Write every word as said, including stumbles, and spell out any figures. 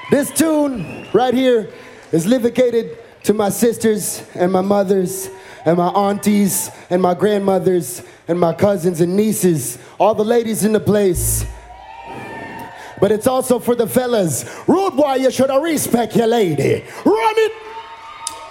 This tune right here is dedicated to my sisters and my mothers and my aunties and my grandmothers and my cousins and nieces, all the ladies in the place. But it's also for the fellas. Rude boy, you should have respect your lady. Run it!